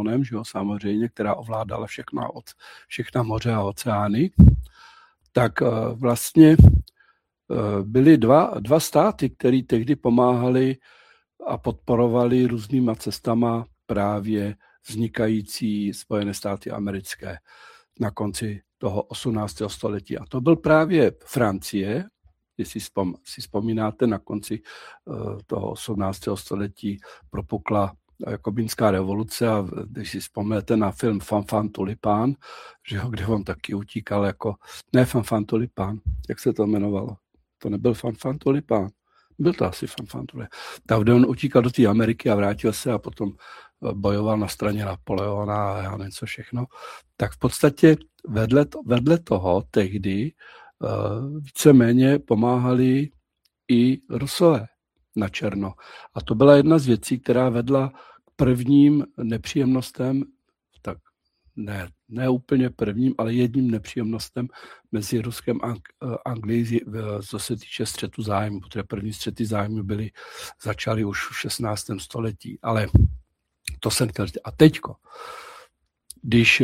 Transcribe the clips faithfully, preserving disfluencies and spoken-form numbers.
Napoleonem, že jo, samozřejmě, která ovládala všechna, všechna moře a oceány, tak vlastně byly dva, dva státy, které tehdy pomáhali a podporovali různýma cestama právě vznikající Spojené státy americké na konci toho osmnáctého století. A to byl právě Francie, jestli si vzpomínáte, na konci toho osmnáctého století propukla Jakobinská revoluce a když si vzpomněte na film Fanfan Tulipán, že ho, kde on taky utíkal jako, ne Fanfan Tulipán, jak se to jmenovalo? To nebyl Fanfan Tulipán, byl to asi Fanfan Tulipán. Tak kde on utíkal do té Ameriky a vrátil se a potom bojoval na straně Napoleona a já nevím co všechno. Tak v podstatě vedle, to, vedle toho tehdy uh, víceméně pomáhali i Rusové na černo. A to byla jedna z věcí, která vedla k prvním nepříjemnostem, tak ne, ne úplně prvním, ale jedním nepříjemnostem mezi Ruskem a Anglií, co se týče střetu zájmu, protože první střety zájmu byly, začaly už v šestnáctém století. Ale to jsem chtěl říct. A teďko, když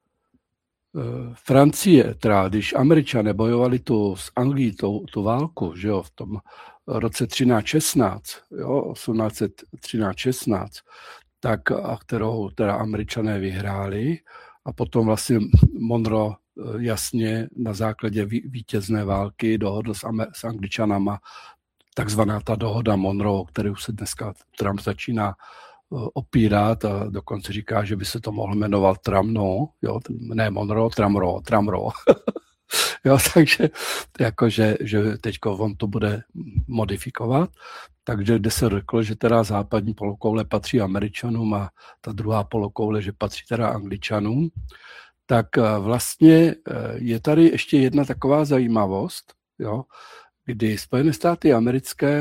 Francie, teda když Američané bojovali tu s Anglií, tu, tu válku, že jo, v tom roce třináct šestnáct, jo, osmnáct třináct šestnáct, tak, a kterou teda Američané vyhráli a potom vlastně Monroe jasně na základě vítězné války dohodl s, Amer- s Angličanama takzvaná ta dohoda Monroe, kterou se dneska Trump začíná opírat a dokonce říká, že by se to mohlo jmenovat Tramno, jo, ne Monroe, Tramro, Tramro. Jo, takže jakože, že teďko on to bude modifikovat, takže kde se řeklo, že teda západní polokoule patří Američanům a ta druhá polokoule, že patří teda Angličanům, tak vlastně je tady ještě jedna taková zajímavost, jo, kdy Spojené státy americké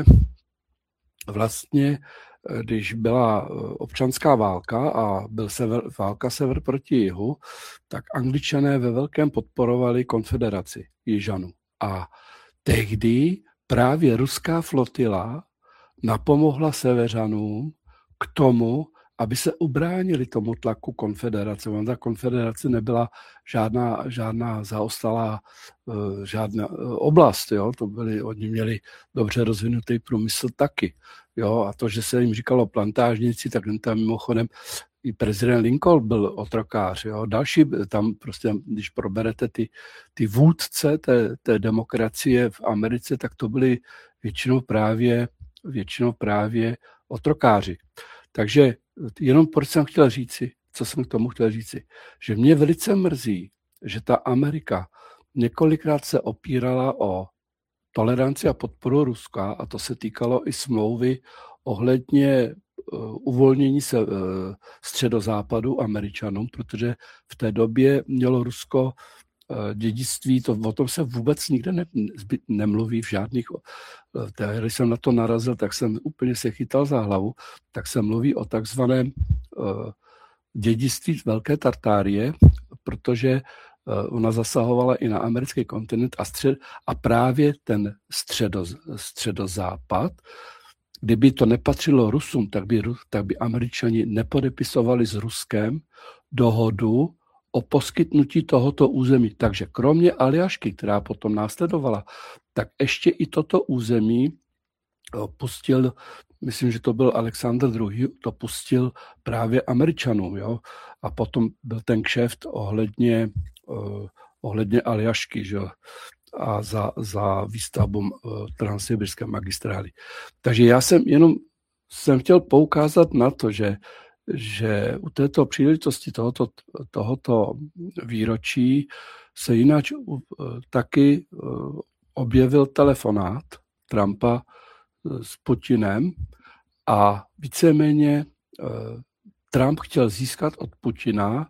vlastně, když byla občanská válka a byl sever, válka sever proti jihu, tak Angličané ve velkém podporovali konfederaci Jižanů. A tehdy právě ruská flotila napomohla severanům k tomu, aby se ubránili tomu tlaku konfederace. Ta konfederace nebyla žádná, žádná zaostalá žádná oblast. Jo? To byli, oni měli dobře rozvinutý průmysl taky. Jo? A to, že se jim říkalo plantážníci, tak tam mimochodem i prezident Lincoln byl otrokář. Jo? Další tam prostě, když proberete ty, ty vůdce té, té demokracie v Americe, tak to byli většinou právě, většinou právě otrokáři. Takže jenom proč jsem chtěl říci, co jsem k tomu chtěl říci, že mě velice mrzí, že ta Amerika několikrát se opírala o toleranci a podporu Ruska a to se týkalo i smlouvy ohledně uh, uvolnění se uh, středozápadu Američanům, protože v té době mělo Rusko uh, dědictví, to, o tom se vůbec nikde ne, nemluví v žádných. Když jsem na to narazil, tak jsem úplně se chytal za hlavu, tak se mluví o takzvaném uh, dědictví Velké Tartárie, protože uh, ona zasahovala i na americký kontinent a, střed, a právě ten středo, středozápad, kdyby to nepatřilo Rusům, tak by, tak by Američani nepodepisovali s Ruskem dohodu o poskytnutí tohoto území. Takže kromě Aljašky, která potom následovala, tak ještě i toto území pustil, myslím, že to byl Alexandr druhý., to pustil právě Američanům. Jo? A potom byl ten kšeft ohledně, uh, ohledně Aljašky, že? A za, za výstavbu uh, transsibirské magistrály. Takže já jsem jenom jsem chtěl poukázat na to, že že u této příležitosti tohoto, tohoto výročí se jinak taky objevil telefonát Trumpa s Putinem a víceméně Trump chtěl získat od Putina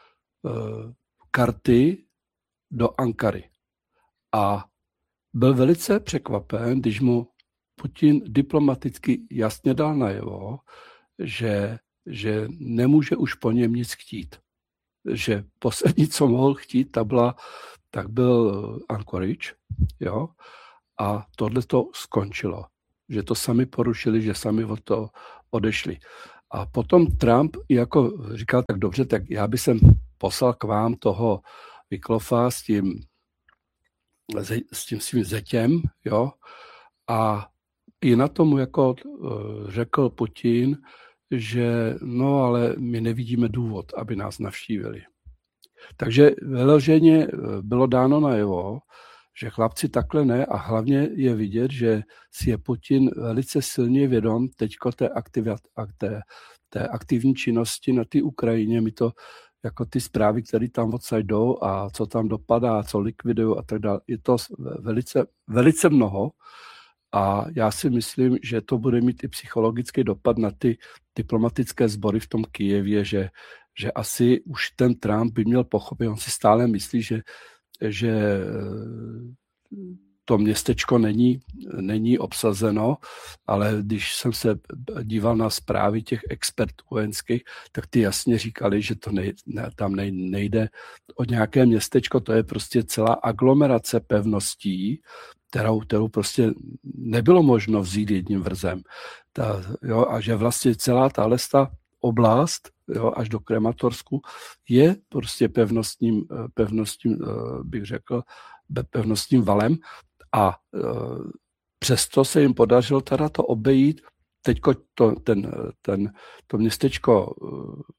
karty do Ankary. A byl velice překvapen, když mu Putin diplomaticky jasně dal najevo, že že nemůže už po něm nic chtít. Že poslední, co mohl chtít, tak, byla, tak byl Anchorage, jo, a tohle to skončilo. Že to sami porušili, že sami od toho odešli. A potom Trump jako říkal, tak dobře, tak já bych sem poslal k vám toho Wickloffa s tím, s tím svým zetěm, jo, a i na tomu jako řekl Putin, že no, ale my nevidíme důvod, aby nás navštívili. Takže vyloženě bylo dáno najevo, že chlapci takhle ne a hlavně je vidět, že si je Putin velice silně vědom teďko té, aktivit, té, té aktivní činnosti na té Ukrajině. My to jako ty zprávy, které tam odsaď jdou a co tam dopadá, co likvidují a tak dále, je to velice, velice mnoho. A já si myslím, že to bude mít i psychologický dopad na ty diplomatické sbory v tom Kyjevě, že, že asi už ten Trump by měl pochopit, on si stále myslí, že, že to městečko není, není obsazeno, ale když jsem se díval na zprávy těch expertů vojenských, tak ty jasně říkali, že to nej, ne, tam nej, nejde o nějaké městečko, to je prostě celá aglomerace pevností, kterou, kterou prostě nebylo možno vzít jedním vrzem. Ta, jo, a že vlastně celá tahle oblast, jo, až do Krematorsku, je prostě pevnostním, pevnostním bych řekl, pevnostním valem a e, přesto se jim podařilo teda to obejít. Teďko to, ten, ten, to městečko e,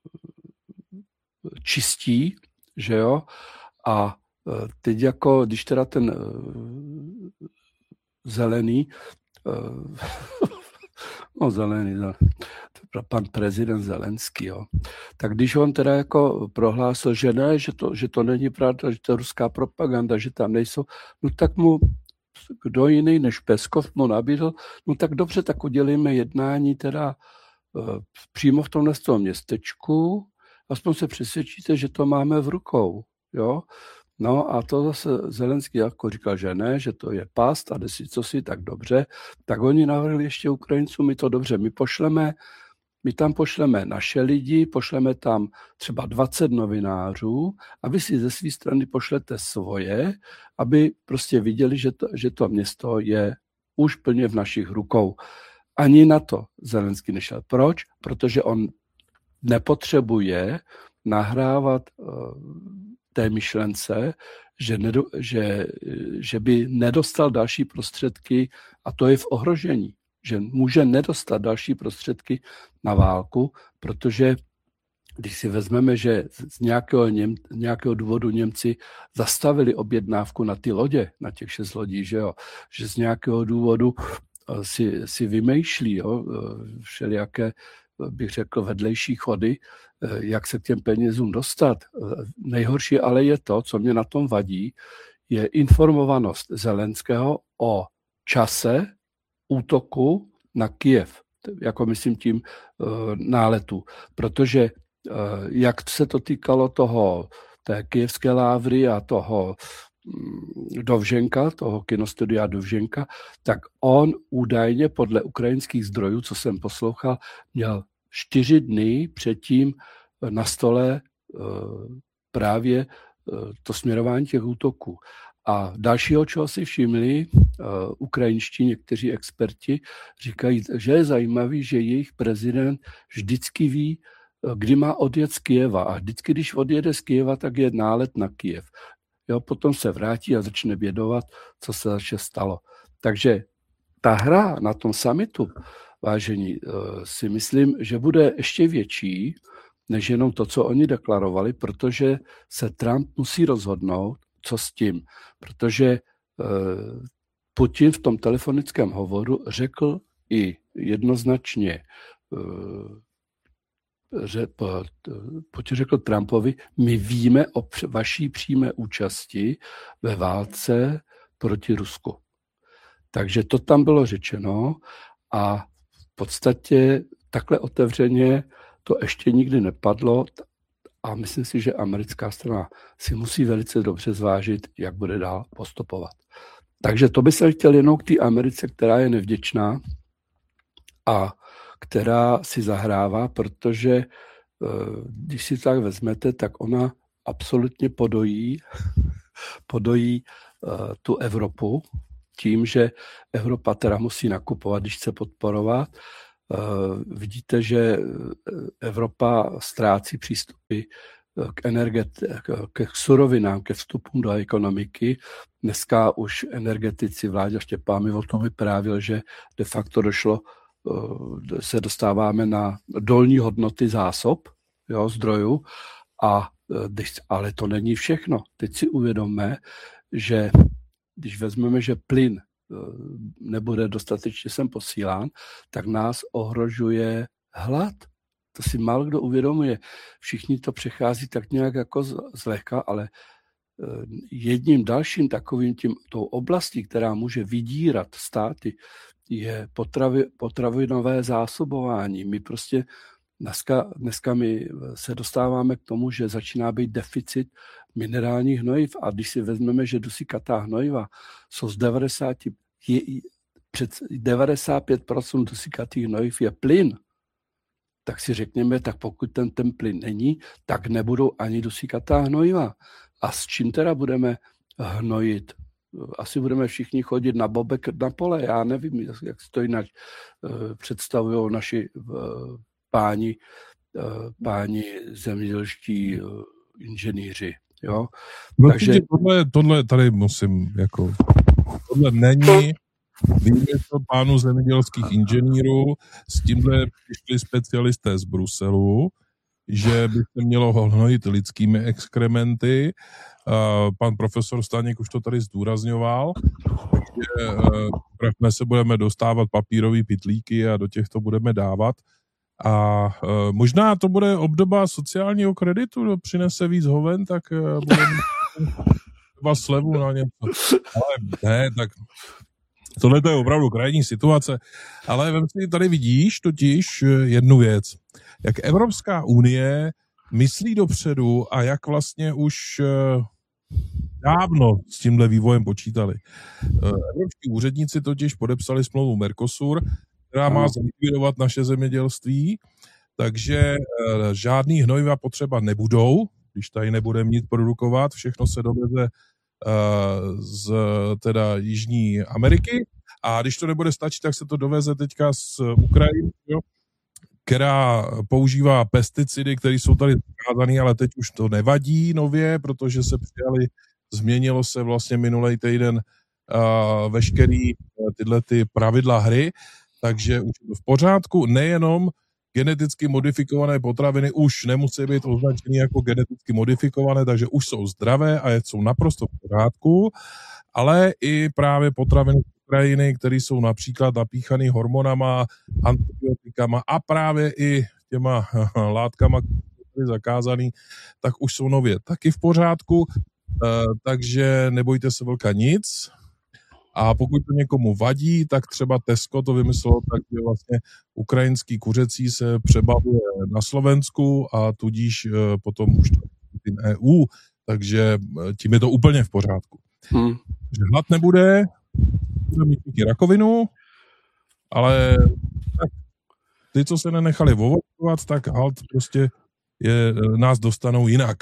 čistí, že jo, a teď jako, když teda ten zelený, no zelený, pan prezident Zelenský, jo, tak když on teda jako prohlásil, že ne, že to, že to není pravda, že to je ruská propaganda, že tam nejsou, no tak mu kdo jiný než Peskov mu nabídl, no tak dobře, tak udělíme jednání teda přímo v tomhle městečku, aspoň se přesvědčíte, že to máme v rukou, jo. No a to zase Zelenský jako říkal, že ne, že to je past a desi co si, tak dobře. Tak oni navrhli ještě Ukrajincům, my to dobře, my pošleme, my tam pošleme naše lidi, pošleme tam třeba dvacet novinářů a vy si ze své strany pošlete svoje, aby prostě viděli, že to, že to město je už plně v našich rukou. Ani na to Zelenský nešel. Proč? Protože on nepotřebuje nahrávat uh, té myšlence, že, nedo, že, že by nedostal další prostředky a to je v ohrožení, že může nedostat další prostředky na válku, protože když si vezmeme, že z nějakého, Něm, nějakého důvodu Němci zastavili objednávku na ty lodě, na těch šest lodí, že, jo, že z nějakého důvodu si, si vymýšlí jo, všelijaké, bych řekl, vedlejší chody, jak se k těm penězům dostat. Nejhorší ale je to, co mě na tom vadí, je informovanost Zelenského o čase útoku na Kyjev, jako myslím tím náletu. Protože jak se to týkalo toho, té kyjevské lávry a toho Dovženka, toho kinostudia Dovženka, tak on údajně podle ukrajinských zdrojů, co jsem poslouchal, měl čtyři dny předtím na stole právě to směrování těch útoků. A dalšího, čeho si všimli ukrajinští někteří experti, říkají, že je zajímavý, že jejich prezident vždycky ví, kdy má odjet z Kyjeva. A vždycky, když odjede z Kyjeva, tak je nálet na Kyjev. Jo, potom se vrátí a začne vědovat, co se zaště stalo. Takže ta hra na tom summitu, vážení, si myslím, že bude ještě větší, než jenom to, co oni deklarovali, protože se Trump musí rozhodnout, co s tím. Protože Putin v tom telefonickém hovoru řekl i jednoznačně, že Putin řekl Trumpovi, my víme o vaší přímé účasti ve válce proti Rusku. Takže to tam bylo řečeno a v podstatě takhle otevřeně to ještě nikdy nepadlo a myslím si, že americká strana si musí velice dobře zvážit, jak bude dál postupovat. Takže to by se chtěl jenom k té Americe, která je nevděčná a která si zahrává, protože když si tak vezmete, tak ona absolutně podojí, podojí tu Evropu tím, že Evropa teda musí nakupovat, když chce podporovat. vidíte, že Evropa ztrácí přístupy k energeti- k surovinám, ke vstupům do ekonomiky. Dneska už energetici, Vláďa Štěpán mi o tom vyprávěl, že de facto došlo, se dostáváme na dolní hodnoty zásob, jo, zdrojů, a, ale to není všechno. Teď si uvědomme, že když vezmeme, že plyn nebude dostatečně sem posílán, tak nás ohrožuje hlad. To si málo kdo uvědomuje. Všichni to přechází tak nějak jako zlehka, ale jedním dalším takovým tím, tou oblastí, která může vydírat státy, je potravi, potravinové zásobování. My prostě dneska, dneska my se dostáváme k tomu, že začíná být deficit minerálních hnojiv, a když si vezmeme, že dusíkatá hnojiva jsou z devadesát, je, před devadesát pět procent dusíkatých hnojiv je plyn, tak si řekněme, tak pokud ten, ten plyn není, tak nebudou ani dusíkatá hnojiva. A s čím teda budeme hnojit? Asi budeme všichni chodit na bobek na pole, já nevím, jak si to jinak představují naši páni, páni zemědělští inženýři. Jo? No, takže tohle, tohle tady musím, jako, tohle není výměto pánu zemědělských inženýrů, s tímhle přišli specialisté z Bruselu, že by se mělo hnojit lidskými exkrementy. Pan profesor Staněk už to tady zdůrazňoval, že my se budeme dostávat papírové pytlíky a do těch to budeme dávat. A možná to bude obdoba sociálního kreditu, kdo přinese víc hoven, tak budeme třeba slevu na něco. Ale ne, tak tohle je opravdu krajní situace. Ale vem si, tady vidíš totiž jednu věc. Jak Evropská unie myslí dopředu a jak vlastně už dávno s tímhle vývojem počítali. Evropští úředníci totiž podepsali smlouvu Mercosur, která má zlikvidovat naše zemědělství, takže žádný hnojiva potřeba nebudou, když tady nebudeme nic produkovat, všechno se doveze z teda Jižní Ameriky, a když to nebude stačit, tak se to doveze teďka z Ukrajiny, jo, která používá pesticidy, které jsou tady zakázané, ale teď už to nevadí nově, protože se přijali, změnilo se vlastně minulý týden uh, veškerý uh, tyhle ty pravidla hry, takže už je to v pořádku. Nejenom geneticky modifikované potraviny už nemusí být označeny jako geneticky modifikované, takže už jsou zdravé a jsou naprosto v pořádku, ale i právě potraviny z Ukrajiny, které jsou například napíchané hormonama, antibiotikama a právě i těma látkama, které jsou zakázané, tak už jsou nově taky v pořádku, takže nebojte se velká nic. A pokud to někomu vadí, tak třeba Tesco to vymyslelo tak, že vlastně ukrajinský kuřecí se přebavuje na Slovensku a tudíž potom už to je E U, takže tím je to úplně v pořádku. Hmm. Že hlad nebude, bude mít díky rakovinu, ale tak, ty, co se nenechali ovočovat, tak hlad prostě je, nás dostanou jinak.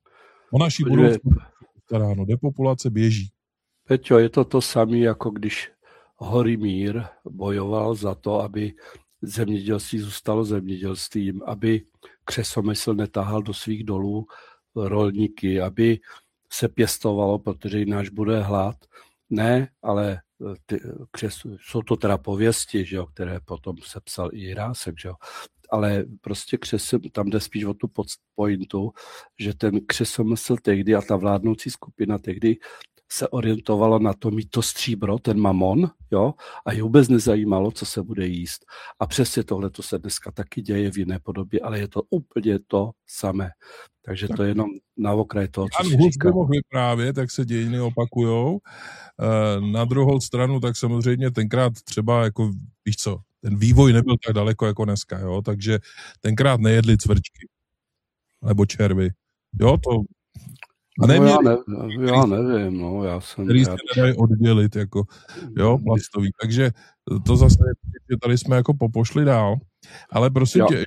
O naší budoucnosti staráno, depopulace běží. Peťo, je to to samé, jako když Horymír bojoval za to, aby zemědělství zůstalo zemědělstvím, aby křesomysl netahal do svých dolů rolníky, aby se pěstovalo, protože jináč bude hlad. Ne, ale ty, křes, jsou to teda pověsti, že jo, které potom sepsal i Jirásek, že jo. Ale prostě křesem, tam jde spíš o tu pointu, že ten křesomysl tehdy a ta vládnoucí skupina tehdy se orientovalo na to mít to stříbro, ten mamon, jo, a ji vůbec nezajímalo, co se bude jíst. A přesně tohle to se dneska taky děje v jiné podobě, ale je to úplně to samé. Takže to je jenom na okraj toho, co si říkal. Mohl vyprávět, tak se dějiny opakujou. Na druhou stranu, tak samozřejmě tenkrát třeba, jako, víš co, ten vývoj nebyl tak daleko jako dneska, jo, takže tenkrát nejedli cvrčky nebo červy. Jo, to A neměli, no já, ne, já nevím, no, já jsem... Který se nedají oddělit, jako, jo, plastový. Takže to zase, že tady jsme jako popošli dál. Ale prosím jo. tě,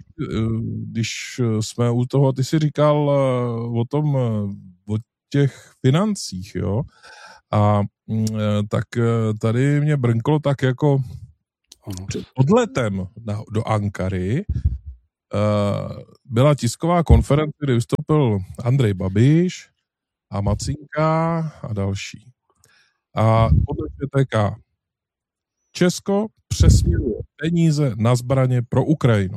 když jsme u toho, ty jsi říkal o tom, o těch financích, jo, a tak tady mě brnklo tak jako, Před odletem na, do Ankary uh, byla tisková konference, kde vystoupil Andrej Babiš a Macinka a další. A podle Č T K Česko přesměruje peníze na zbraně pro Ukrajinu.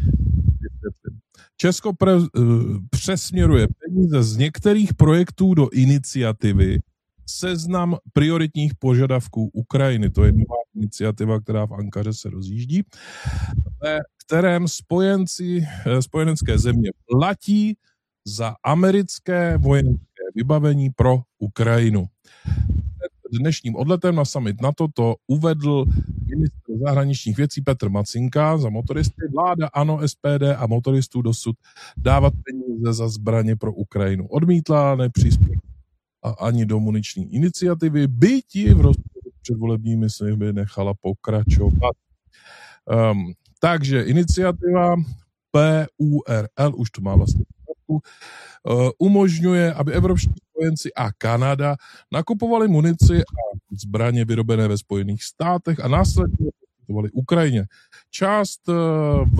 Česko pre, uh, přesměruje peníze z některých projektů do iniciativy Seznam prioritních požadavků Ukrajiny. To je nová iniciativa, která v Ankaře se rozjíždí, ve kterém spojenci, spojenecké země platí za americké vojenské vybavení pro Ukrajinu. Dnešním odletem na summit NATO to uvedl ministr zahraničních věcí Petr Macinka za motoristy. Vláda ANO, S P D a motoristů dosud dávat peníze za zbraně pro Ukrajinu odmítla, nepřispěla a ani do muniční iniciativy, byť ji v rozpočtu předvolebními sliby nechala pokračovat. Um, takže iniciativa P U R L, už to má vlastně uh, umožňuje, aby evropští spojenci a Kanada nakupovali munici a zbraně vyrobené ve Spojených státech a následně poskytovali Ukrajině. Část uh, v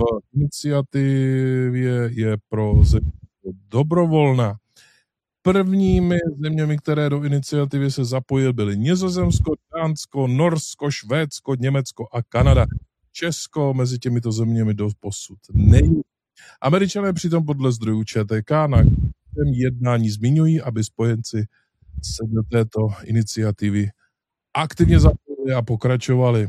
iniciativě je pro země dobrovolná. Prvními zeměmi, které do iniciativy se zapojily, byly Nizozemsko, Dánsko, Norsko, Švédsko, Německo a Kanada. Česko mezi těmito zeměmi doposud není. Američané přitom podle zdrojů Č T K na jednání zmiňují, aby spojenci se do této iniciativy aktivně zapojili a pokračovali.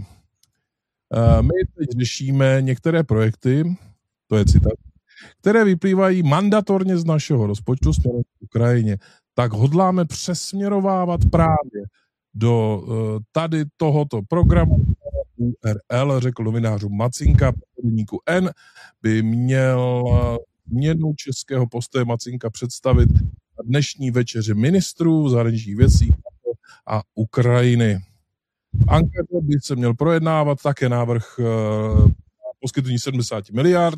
My teď řešíme některé projekty, to je citát, které vyplývají mandatorně z našeho rozpočtu směrem k Ukrajině, tak hodláme přesměrovávat právě do uh, tady tohoto programu U R L, řekl novinářům Macinka, podníku N, by měl změnu českého postoje Macinka představit na dnešní večeři ministrů zahraničních věcí a Ukrajiny. V Ankaře by se měl projednávat také návrh uh, poskytnutí sedmdesát miliard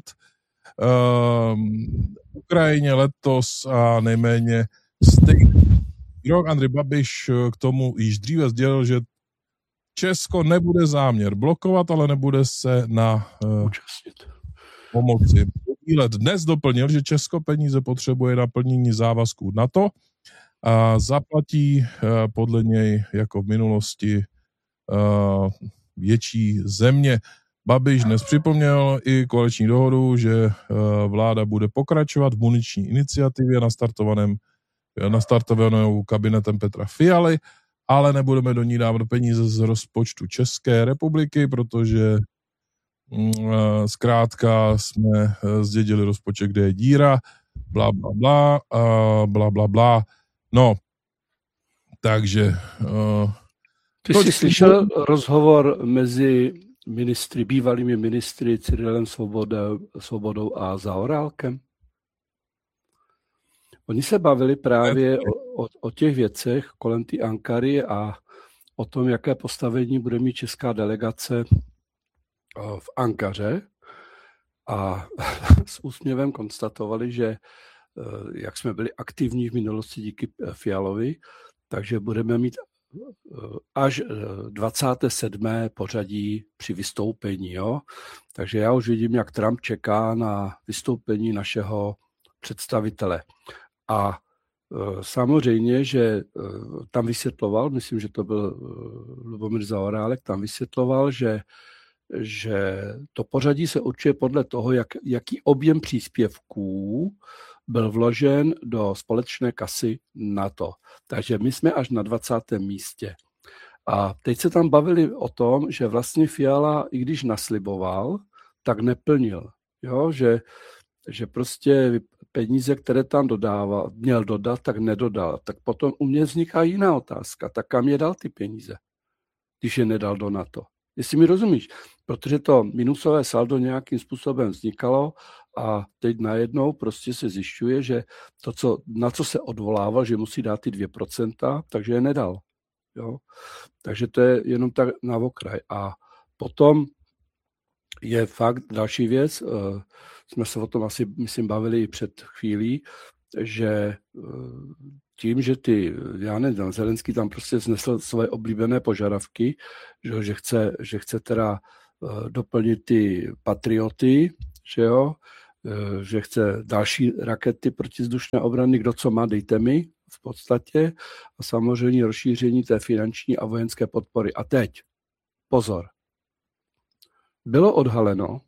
Uh, Ukrajině letos a nejméně stejný rok. Andrej Babiš k tomu již dříve sdělil, že Česko nebude záměr blokovat, ale nebude se na uh, pomoci podílet. Dnes doplnil, že Česko peníze potřebuje na plnění závazků NATO a zaplatí uh, podle něj jako v minulosti uh, větší země. Babiš dnes připomněl i koaliční dohodu, že vláda bude pokračovat v muniční iniciativě nastartovaném, nastartovanou kabinetem Petra Fialy, ale nebudeme do ní dávat peníze z rozpočtu České republiky, protože zkrátka jsme zdědili rozpočet, kde je díra, bla, bla, bla, bla, bla, bla. No, takže... Ty jsi slyšel rozhovor mezi ministry, bývalými ministry Cyrilem Svobodou, Svobodou a Zaorálkem? Oni se bavili právě o, o, o těch věcech kolem té Ankary a o tom, jaké postavení bude mít česká delegace v Ankaře. A s úsměvem konstatovali, že jak jsme byli aktivní v minulosti díky Fialovi, takže budeme mít až dvacáté sedmé pořadí při vystoupení. Jo? Takže já už vidím, jak Trump čeká na vystoupení našeho představitele. A samozřejmě, že tam vysvětloval, myslím, že to byl Lubomír Zaorálek, tam vysvětloval, že, že to pořadí se určuje podle toho, jak, jaký objem příspěvků byl vložen do společné kasy NATO. Takže my jsme až na dvacátém místě. A teď se tam bavili o tom, že vlastně Fiala, i když nasliboval, tak neplnil. Jo? Že, že prostě peníze, které tam dodával, měl dodat, tak nedodal. Tak potom u mě vzniká jiná otázka. Tak kam je dal ty peníze, když je nedal do NATO? Jestli mi rozumíš, protože to minusové saldo nějakým způsobem vznikalo a teď najednou prostě se zjišťuje, že to, co, na co se odvolával, že musí dát ty dvě procenta, takže je nedal. Jo? Takže to je jenom tak na okraj. A potom je fakt další věc, jsme se o tom asi, myslím, bavili i před chvílí, že tím, že ty, já nevím, Zelenský tam prostě znesl svoje oblíbené požadavky, že, že, chce, že chce teda doplnit ty patrioty, že jo, že chce další rakety protizdušné obrany, kdo co má, dejte mi v podstatě, a samozřejmě rozšíření té finanční a vojenské podpory. A teď, pozor, bylo odhaleno,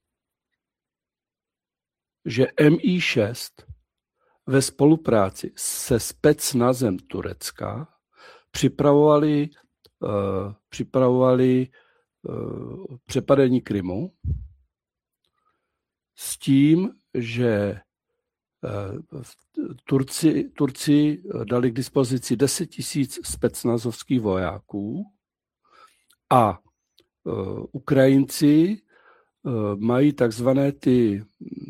že M I šest ve spolupráci se specnazem Turecka připravovali, uh, připravovali uh, přepadení Krymu s tím, že uh, Turci, Turci dali k dispozici deset tisíc specnazovských vojáků a uh, Ukrajinci uh, mají takzvané ty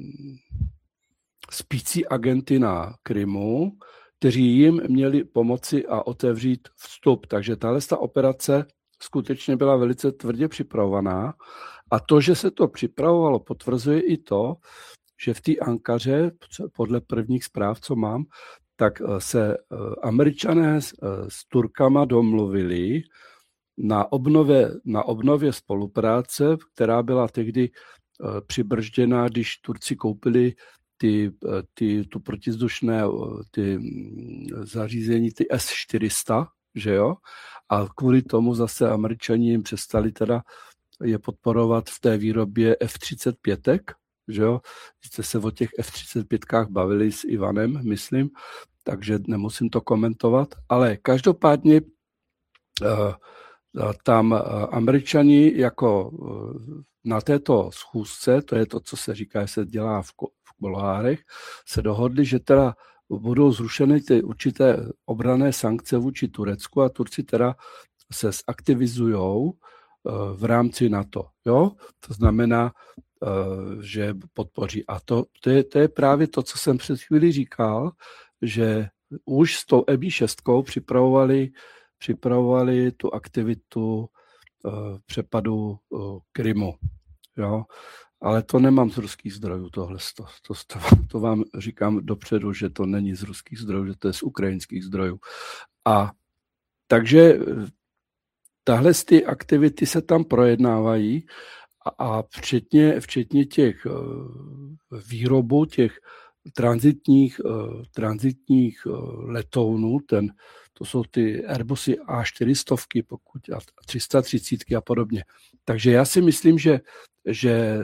spící agenty na Krymu, kteří jim měli pomoci a otevřít vstup. Takže tahle ta operace skutečně byla velice tvrdě připravovaná. A to, že se to připravovalo, potvrzuje i to, že v té Ankaře, podle prvních zpráv, co mám, tak se Američané s, s Turkama domluvili na obnově, na obnově spolupráce, která byla tehdy přibržděná, když Turci koupili Ty, ty, tu protizdušné ty zařízení, ty S čtyři sta, že jo? A kvůli tomu zase Američani jim přestali teda je podporovat v té výrobě F třicet pět, že jo? Jste se o těch F třicet pět bavili s Ivanem, myslím, takže nemusím to komentovat, ale každopádně uh, tam Američani jako na této schůzce, to je to, co se říká, že se dělá v kuloárech, se dohodli, že teda budou zrušeny ty určité obranné sankce vůči Turecku a Turci teda se zaktivizujou v rámci NATO. Jo? To znamená, že podpoří. A to, to, je, to je právě to, co jsem před chvíli říkal, že už s tou E B šest připravovali, připravovali tu aktivitu přepadu Krymu. Jo? Ale to nemám z ruských zdrojů, tohle. To, to, to vám říkám dopředu, že to není z ruských zdrojů, že to je z ukrajinských zdrojů. A takže tahle ty aktivity se tam projednávají a, a včetně, včetně těch výrobu, těch tranzitních, tranzitních letounů, ten, to jsou ty Airbusy A čtyři sta, pokud a tři sta třicet a podobně. Takže já si myslím, že, že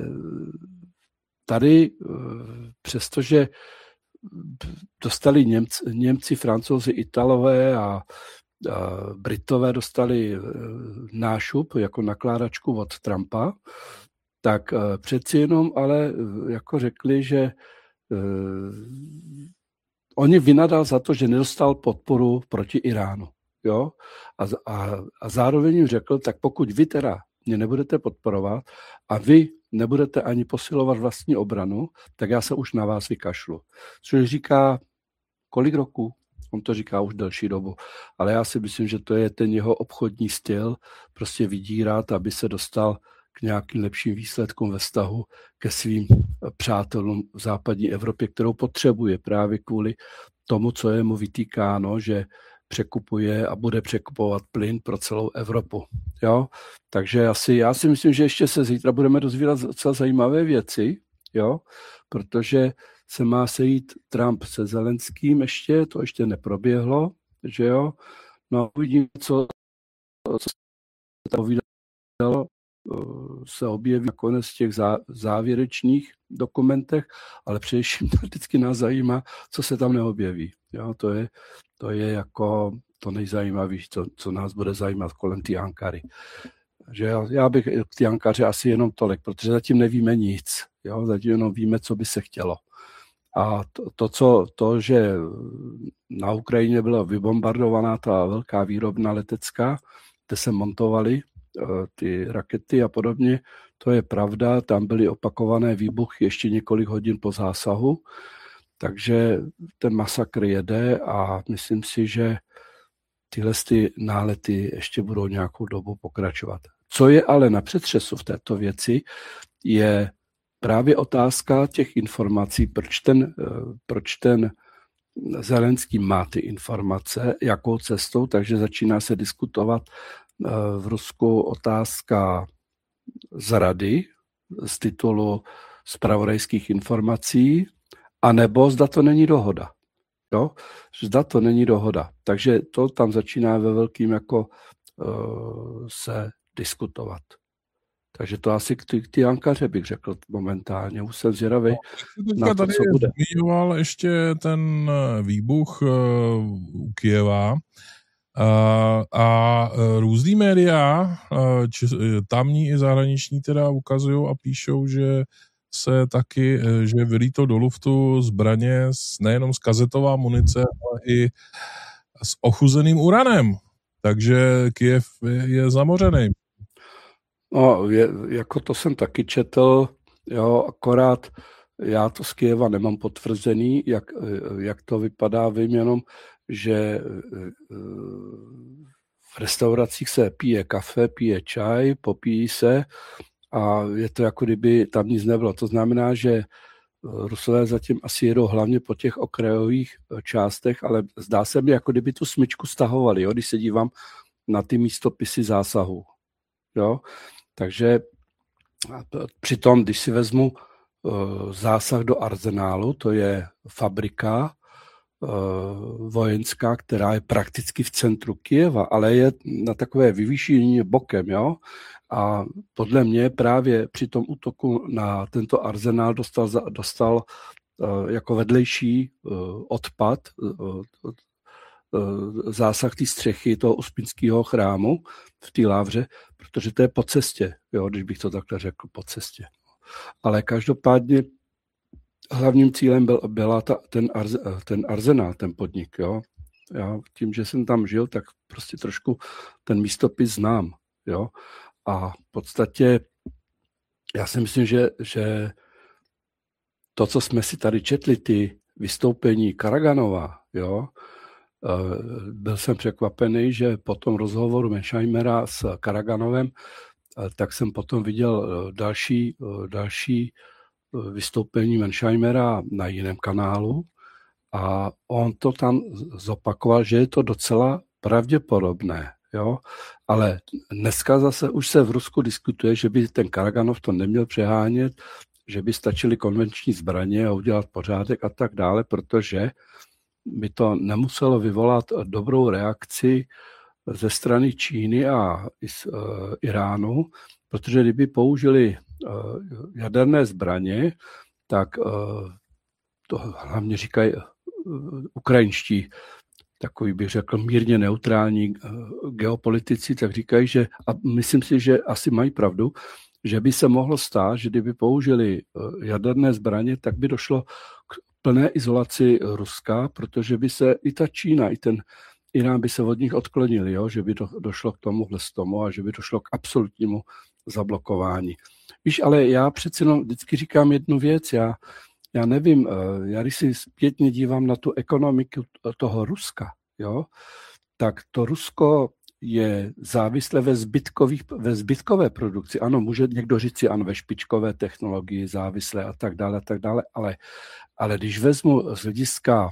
tady, přestože dostali Němci, Němci, Francouzi, Italové a, a Britové dostali nášup jako nakládačku od Trumpa, tak přeci jenom ale jako řekli, že oni vynadal za to, že nedostal podporu proti Iránu. Jo? A, a, a zároveň jim řekl, tak pokud vy teda mě nebudete podporovat a vy nebudete ani posilovat vlastní obranu, tak já se už na vás vykašlu. Což říká kolik roků? On to říká už delší dobu. Ale já si myslím, že to je ten jeho obchodní styl, prostě vydírat, aby se dostal k nějakým lepším výsledkům ve vztahu ke svým přátelům v západní Evropě, kterou potřebuje právě kvůli tomu, co je mu vytýkáno, že překupuje a bude překupovat plyn pro celou Evropu. Jo? Takže asi, já si myslím, že ještě se zítra budeme dozvídat docela zajímavé věci, jo? Protože se má sejít Trump se Zelenským ještě, to ještě neproběhlo, že jo? No uvidíme, co, co se tam vydalo, se objeví nakonec v těch závěrečných dokumentech, ale především vždycky nás zajímá, co se tam neobjeví. Jo, to je, to je jako to nejzajímavější, co, co nás bude zajímat kolem té Ankary. Že já, já bych k té Ankaře asi jenom tolik, protože zatím nevíme nic. Jo, zatím jenom víme, co by se chtělo. A to, to, co, to, že na Ukrajině byla vybombardovaná ta velká výrobna letecká, kde se montovaly ty rakety a podobně, to je pravda, tam byly opakované výbuchy ještě několik hodin po zásahu, takže ten masakr jede a myslím si, že tyhle ty nálety ještě budou nějakou dobu pokračovat. Co je ale na přetřesu v této věci, je právě otázka těch informací, proč ten, proč ten Zelenský má ty informace, jakou cestou, takže začíná se diskutovat v Rusku otázka z rady, z titulu zpravodajských informací, anebo zda to není dohoda. Jo? Zda to není dohoda. Takže to tam začíná ve velkým jako uh, se diskutovat. Takže to asi k ty Ankaře bych řekl momentálně. Už jsem zvědavý no, na to, co bude. Zmiňoval ještě ten výbuch uh, u Kyjeva. Uh, a uh, různý média, uh, či, tamní i zahraniční teda ukazují a píšou, že se taky, uh, že vylítlo do luftu zbraně s, nejenom z kazetová munice, ale i s ochuzeným uranem. Takže Kyjev je, je zamořený. No, je, jako to jsem taky četl, jo, akorát já to z Kyjeva nemám potvrzený, jak, jak to vypadá, vím jenom, že v restauracích se pije kafe, pije čaj, popíjí se a je to jako kdyby tam nic nebylo. To znamená, že Rusové zatím asi jedou hlavně po těch okrajových částech, ale zdá se mi, jako kdyby tu smyčku stahovali, jo, když se dívám na ty místopisy zásahu. Jo. Takže přitom, když si vezmu zásah do arzenálu, to je fabrika vojenská, která je prakticky v centru Kyjeva, ale je na takové vyvýšení bokem, jo. A podle mě právě při tom útoku na tento arzenál dostal, dostal jako vedlejší odpad zásah té střechy toho uspínského chrámu v té lávře, protože to je po cestě, jo, když bych to takhle řekl, po cestě. Ale každopádně hlavním cílem byl, byla ta, ten, arze, ten arzenál, ten podnik. Jo. Já tím, že jsem tam žil, tak prostě trošku ten místopis znám. Jo. A v podstatě já si myslím, že, že to, co jsme si tady četli, ty vystoupení Karaganova, jo, byl jsem překvapený, že po tom rozhovoru Mearscheimera s Karaganovem, tak jsem potom viděl další, další vystoupení Mearscheimera na jiném kanálu a on to tam zopakoval, že je to docela pravděpodobné. Jo? Ale dneska zase už se v Rusku diskutuje, že by ten Karaganov to neměl přehánět, že by stačily konvenční zbraně a udělat pořádek a tak dále, protože by to nemuselo vyvolat dobrou reakci ze strany Číny a Iránu, protože kdyby použili jaderné zbraně, tak to hlavně říkají ukrajinští, takový bych řekl mírně neutrální geopolitici, tak říkají, že, a myslím si, že asi mají pravdu, že by se mohlo stát, že kdyby použili jaderné zbraně, tak by došlo k plné izolaci Ruska, protože by se i ta Čína, i ten Irán by se od nich odklonili, jo? Že by do, došlo k tomuhle z tomu a že by došlo k absolutnímu zablokování. Víš, ale já přeci jenom vždycky říkám jednu věc, já, já nevím, já když si zpětně dívám na tu ekonomiku toho Ruska, jo, tak to Rusko je závislé ve, zbytkových, ve zbytkové produkci. Ano, může někdo říct si, ano, ve špičkové technologii závislé a tak dále, a tak dále, ale, ale když vezmu z hlediska,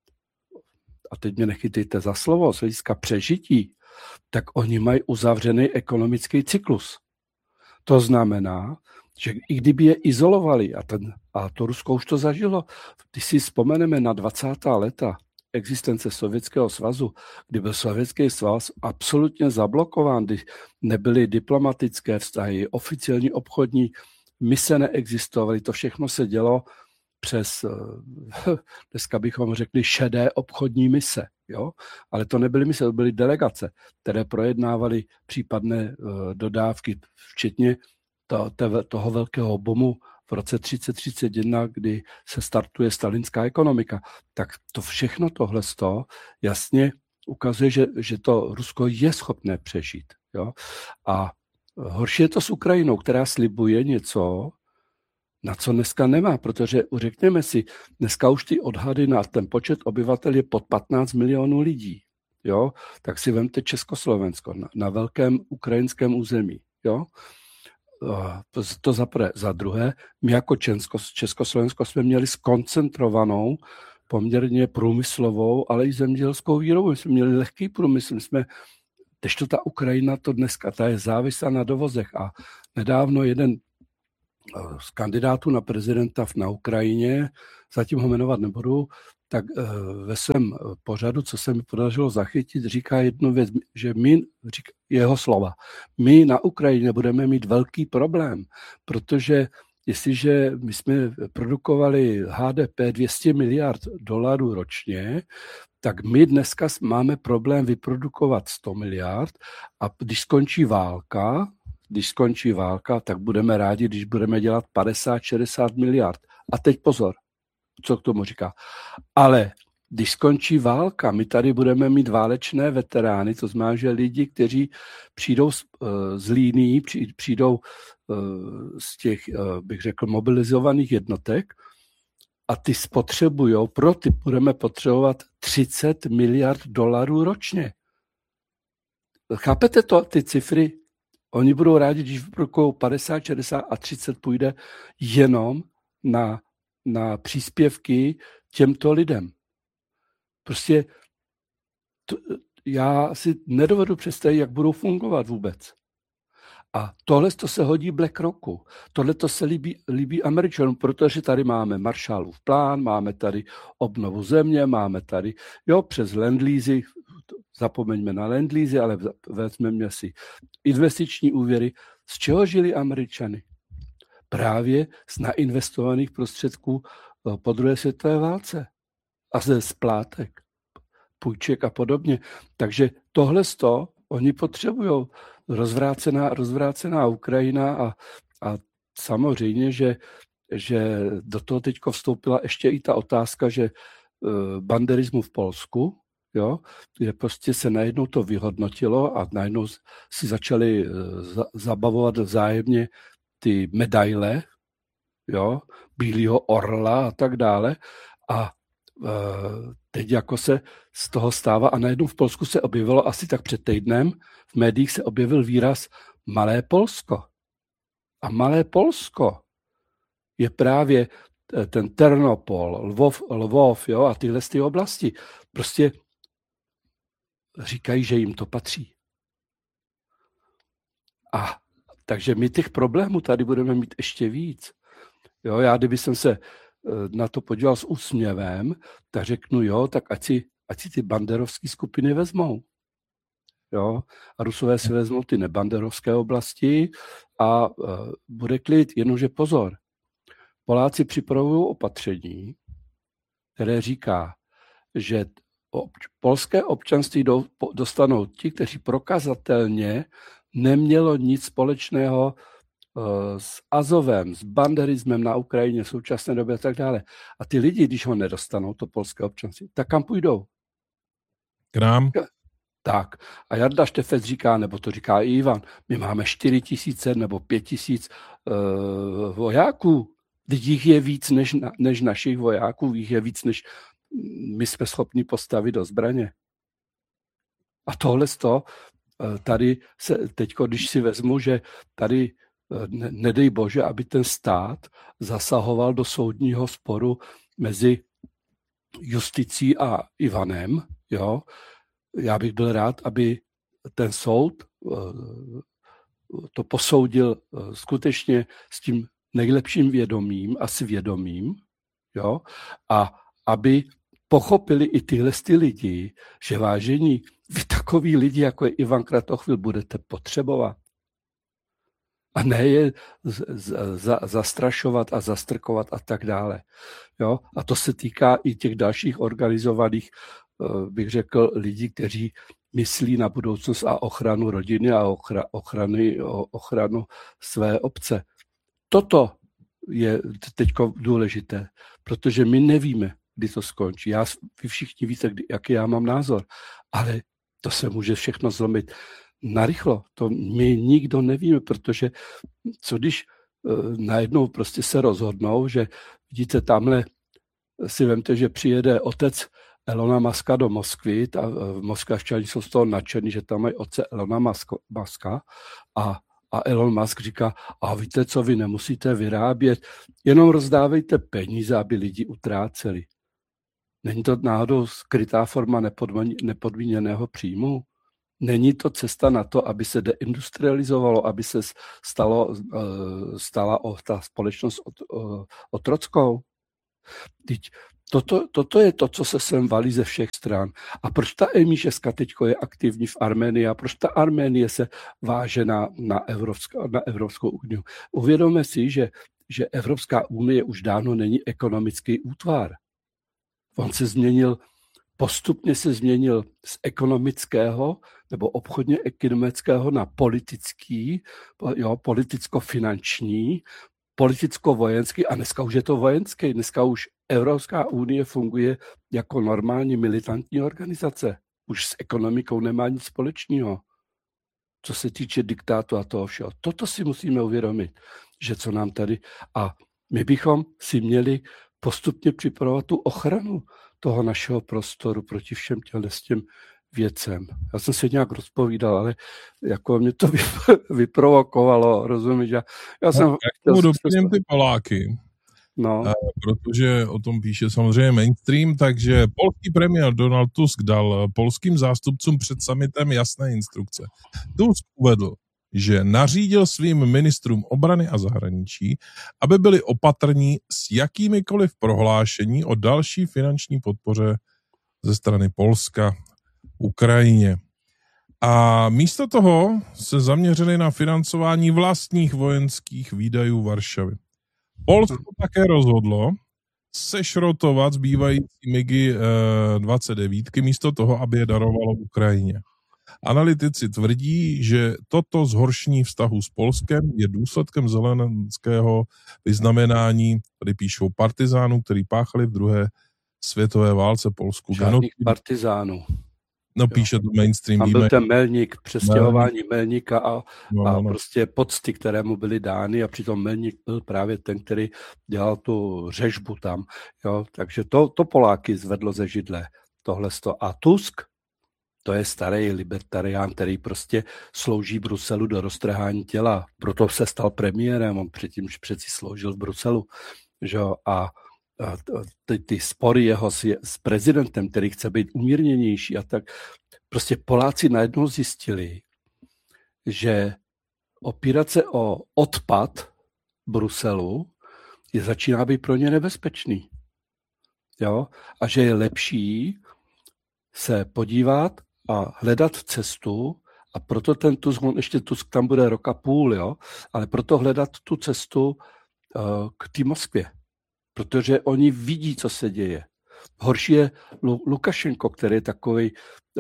a teď mě nechytejte za slovo, z hlediska přežití, tak oni mají uzavřený ekonomický cyklus. To znamená, že i kdyby je izolovali, a, ten, a to Rusko už to zažilo, když si vzpomeneme na dvacátá léta existence Sovětského svazu, kdy byl Sovětský svaz absolutně zablokován, kdy nebyly diplomatické vztahy, oficiální obchodní mise neexistovaly, to všechno se dělo přes, dneska bychom řekli, šedé obchodní mise. Jo? Ale to nebyly mise, to byly delegace, které projednávaly případné dodávky, včetně to, to, toho velkého bomu v roce třicet třicet jedna, kdy se startuje stalinská ekonomika. Tak to všechno tohle jasně ukazuje, že, že to Rusko je schopné přežít. Jo? A horší je to s Ukrajinou, která slibuje něco, na co dneska nemá, protože řekněme si, dneska už ty odhady na ten počet obyvatel je pod patnáct milionů lidí. Jo? Tak si vemte Československo na, na velkém ukrajinském území. Jo? To za prvé. Za druhé, my jako Česko, Československo jsme měli skoncentrovanou, poměrně průmyslovou, ale i zemědělskou výrobu. My jsme měli lehký průmysl, my jsme Teďto ta Ukrajina to dneska, ta je závislá na dovozech a nedávno jeden z kandidátů na prezidenta na Ukrajině, zatím ho jmenovat nebudu, tak ve svém pořadu, co se mi podařilo zachytit, říká jednu věc, že my, říká jeho slova, my na Ukrajině budeme mít velký problém, protože jestliže my jsme produkovali H D P dvě stě miliard dolarů ročně, tak my dneska máme problém vyprodukovat sto miliard a když skončí válka, když skončí válka, tak budeme rádi, když budeme dělat padesát šedesát miliard. A teď pozor, co k tomu říká. Ale když skončí válka, my tady budeme mít válečné veterány, to znamená, že lidi, kteří přijdou z, z líní, přijdou z těch, bych řekl, mobilizovaných jednotek a ty spotřebujou, pro ty budeme potřebovat třicet miliard dolarů ročně. Chápete to, ty cifry? Oni budou rádi, když vyprodukují padesát, šedesát a třicet půjde jenom na, na příspěvky těmto lidem. Prostě to, já si nedovedu představit, jak budou fungovat vůbec. A tohle to se hodí BlackRocku. Tohle to se líbí, líbí Američanům, protože tady máme Marshallův plán, máme tady obnovu země, máme tady, jo, přes land-leasy, zapomeňme na land-leasy, ale vezmeme si investiční úvěry. Z čeho žili Američany? Právě z nainvestovaných prostředků po druhé světové válce a ze splátek, půjček a podobně. Takže tohle z toho oni potřebují. Rozvrácená, rozvrácená Ukrajina a, a samozřejmě, že, že do toho teďko vstoupila ještě i ta otázka, že uh, banderismu v Polsku, jo, kde prostě se najednou to vyhodnotilo a najednou si začali uh, za, zabavovat vzájemně ty medaile, jo, bílýho orla a tak dále a uh, teď jako se z toho stává a najednou v Polsku se objevilo asi tak před týdnem, v médiích se objevil výraz Malé Polsko. A Malé Polsko je právě ten Ternopol, Lvov, Lvov jo, a tyhle ty oblasti. Prostě říkají, že jim to patří. A takže my těch problémů tady budeme mít ještě víc. Jo, já kdyby jsem se na to podíval s úsměvem, tak řeknu, jo, tak ať si, ať si ty banderovské skupiny vezmou. Jo, a Rusové si vezmou ty nebanderovské oblasti a uh, bude klid, jenomže pozor. Poláci připravují opatření, které říká, že obč- polské občanství do, po, dostanou ti, kteří prokazatelně nemělo nic společného uh, s Azovem, s banderismem na Ukrajině v současné době a tak dále. A ty lidi, když ho nedostanou, to polské občanství, tak kam půjdou? K nám? Tak. A Jarda Štefec říká, nebo to říká i Ivan, my máme čtyři tisíce nebo pět tisíc uh, vojáků. Teď jich je víc než, na, než našich vojáků, jich je víc, než my jsme schopni postavit do zbraně. A tohle z toho, uh, tady se teďko, když si vezmu, že tady uh, ne, nedej bože, aby ten stát zasahoval do soudního sporu mezi justicí a Ivanem, jo, já bych byl rád, aby ten soud to posoudil skutečně s tím nejlepším vědomím a svědomím, jo, a aby pochopili i tyhle ty lidi, že vážení, vy takový lidi, jako je Ivan Kratochvil, budete potřebovat. A ne je z, z, za, zastrašovat a zastrkovat a tak dále. Jo? A to se týká i těch dalších organizovaných, bych řekl, lidí, kteří myslí na budoucnost a ochranu rodiny a ochra, ochrany, ochranu své obce. Toto je teď důležité, protože my nevíme, kdy to skončí. Já, vy všichni víte, kdy, jaký já mám názor, ale to se může všechno zlomit narychlo. To my nikdo nevíme, protože co když uh, najednou prostě se rozhodnou, že vidíte tamhle, si vemte, že přijede otec Elona Muska do Moskvy a Moskvavčani jsou z toho nadšení, že tam mají otce Elona Muska a, a Elon Musk říká, a víte co, vy nemusíte vyrábět, jenom rozdávejte peníze, aby lidi utráceli. Není to náhodou skrytá forma nepodmíněného příjmu? Není to cesta na to, aby se deindustrializovalo, aby se stalo, stala o, ta společnost od, o, otrockou? Teď toto, toto je to, co se sem valí ze všech stran. A proč ta Emišeska teďko je aktivní v Arménii a proč ta Arménie se váže na, na, Evropská, na Evropskou unii? Uvědomme si, že, že Evropská unie už dávno není ekonomický útvar. On se změnil, postupně se změnil z ekonomického nebo obchodně ekonomického na politický, jo, politicko-finanční, politicko-vojenský a dneska už je to vojenský. Dneska už Evropská unie funguje jako normální militantní organizace. Už s ekonomikou nemá nic společného. Co se týče diktátu a toho všeho. Toto si musíme uvědomit, že co nám tady... A my bychom si měli postupně připravovat tu ochranu toho našeho prostoru proti všem těm věcem. Já jsem se nějak rozpovídal, ale jako mě to vyprovokovalo, rozumíš? Já, já jsem... No, jak tomu doplním ty Poláky, no. protože o tom píše samozřejmě mainstream, takže polský premiér Donald Tusk dal polským zástupcům před summitem jasné instrukce. Tusk uvedl, že nařídil svým ministrům obrany a zahraničí, aby byli opatrní s jakýmikoliv prohlášení o další finanční podpoře ze strany Polska Ukrajině. A místo toho se zaměřili na financování vlastních vojenských výdajů Varšavy. Polsko také rozhodlo sešrotovat zbývající MiGy dvacet devět místo toho, aby je darovalo Ukrajině. Analytici tvrdí, že toto zhoršení vztahu s Polskem je důsledkem zelenského vyznamenání, tady píšou partizánů, který páchali v druhé světové válce Polsku. Žádných partizánů. No píše to mainstream. Tam byl ten Melník, přestěhování Melníka a, no, a no. prostě pocty, které mu byly dány a přitom Melník byl právě ten, který dělal tu řežbu tam. Jo? Takže to, to Poláky zvedlo ze židle tohleto. A Tusk, to je starý libertarián, který prostě slouží Bruselu do roztrhání těla. Proto se stal premiérem, on předtím přeci sloužil v Bruselu. Že? A ty, ty spory jeho s, s prezidentem, který chce být umírněnější a tak, prostě Poláci najednou zjistili, že opírat se o odpad Bruselu je začíná být pro ně nebezpečný. Jo? A že je lepší se podívat a hledat cestu, a proto ten Tusk, on ještě Tusk tam bude rok a půl, jo? Ale proto hledat tu cestu uh, k té Moskvě. Protože oni vidí, co se děje. Horší je Lukašenko, který je takový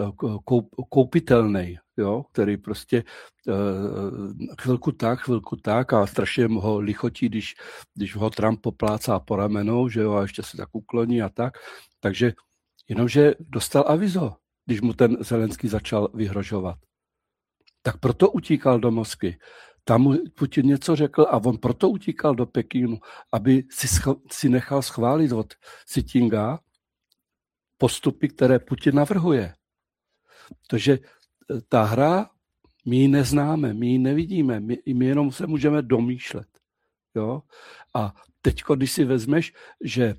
koupitelný, jo? Který prostě uh, chvilku tak, chvilku tak a strašně ho lichotí, když, když ho Trump poplácá po ramenou, že jo, a ještě se tak ukloní a tak. Takže jenomže dostal avizo, když mu ten Zelenský začal vyhrožovat. Tak proto utíkal do Moskvy. Tam mu Putin něco řekl a on proto utíkal do Pekínu, aby si, sch- si nechal schválit od Xi Jinpinga postupy, které Putin navrhuje. Takže ta hra, my ji neznáme, my ji nevidíme, my, my jenom se můžeme domýšlet. Jo? A teď, když si vezmeš, že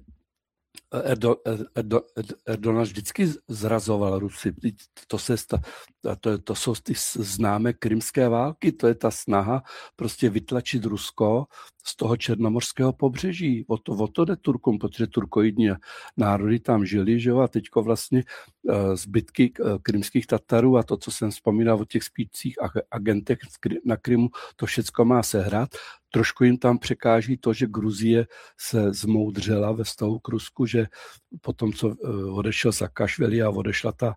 Erdo, Erdo, Erdogan vždycky zrazoval Rusy. To, se sta, to, to jsou ty známé krymské války, to je ta snaha prostě vytlačit Rusko z toho černomorského pobřeží. O to, o to jde Turkům, protože turkoidní národy tam žili, že jo, a teďko vlastně zbytky krymských Tatarů a to, co jsem vzpomínal o těch spících agentech na Krymu, to všecko má sehrát. Trošku jim tam překáží to, že Gruzie se zmoudřela ve vztahu k Rusku, že potom, co odešel Saakašvili a odešla ta